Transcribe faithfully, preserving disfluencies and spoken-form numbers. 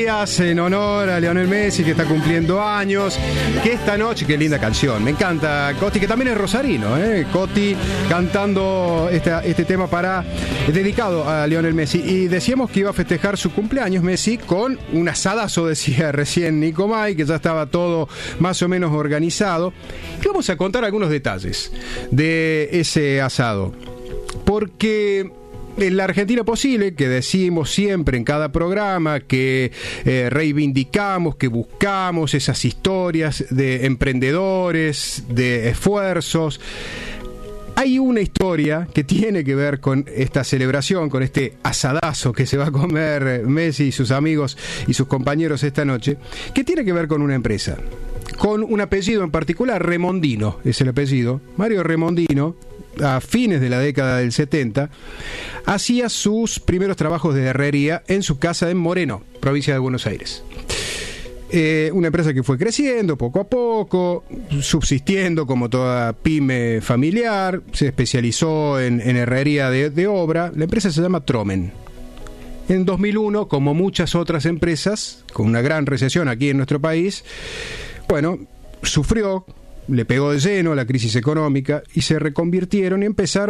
En honor a Lionel Messi, que está cumpliendo años, que esta noche, qué linda canción, me encanta. Coti, que también es rosarino, ¿eh? Coti cantando esta, este tema para dedicado a Lionel Messi. Y decíamos que iba a festejar su cumpleaños Messi con un asadazo, decía recién Nico May, que ya estaba todo más o menos organizado. Y vamos a contar algunos detalles de ese asado, porque en la Argentina posible, que decimos siempre en cada programa, que eh, reivindicamos, que buscamos esas historias de emprendedores, de esfuerzos, hay una historia que tiene que ver con esta celebración, con este asadazo que se va a comer Messi y sus amigos y sus compañeros esta noche, que tiene que ver con una empresa, con un apellido en particular. Remondino es el apellido, Mario Remondino. A fines de la década del setenta, hacía sus primeros trabajos de herrería en su casa en Moreno, provincia de Buenos Aires. Eh, una empresa que fue creciendo poco a poco, subsistiendo como toda pyme familiar, se especializó en, en herrería de, de obra. La empresa se llama Tromen. En dos mil uno, como muchas otras empresas, con una gran recesión aquí en nuestro país, bueno, sufrió, le pegó de lleno la crisis económica y se reconvirtieron y empezaron